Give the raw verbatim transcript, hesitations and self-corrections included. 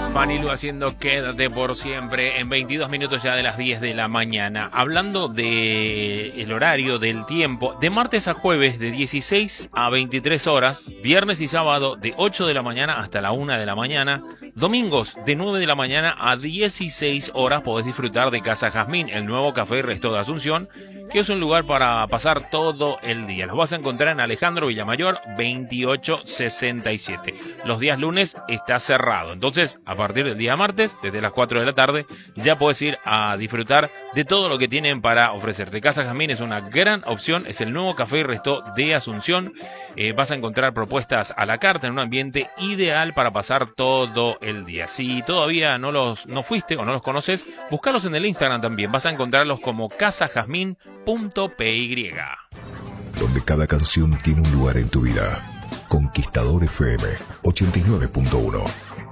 Fanny Lu haciendo Quédate por siempre en veintidós minutos ya de las diez de la mañana. Hablando de el horario, del tiempo, de martes a jueves de dieciséis a veintitrés horas, viernes y sábado de ocho de la mañana hasta la una de la mañana, domingos de nueve de la mañana a dieciséis horas podés disfrutar de Casa Jazmín, el nuevo café y resto de Asunción, que es un lugar para pasar todo el día. Los vas a encontrar en Alejandro Villamayor veintiocho sesenta y siete. Los días lunes está cerrado, entonces a partir del día martes, desde las cuatro de la tarde, ya puedes ir a disfrutar de todo lo que tienen para ofrecerte. Casa Jazmín es una gran opción, es el nuevo café y resto de Asunción. Eh, vas a encontrar propuestas a la carta en un ambiente ideal para pasar todo el día. Si todavía no los no fuiste o no los conoces, búscalos en el Instagram también. Vas a encontrarlos como casa jazmín punto p y. Donde cada canción tiene un lugar en tu vida. Conquistador F M ochenta y nueve punto uno.